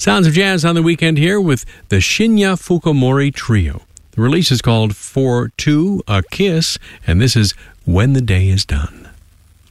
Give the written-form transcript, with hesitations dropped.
Sounds of Jazz on the weekend here with the Shinya Fukumori Trio. The release is called For Two, A Kiss, and this is When the Day Is Done.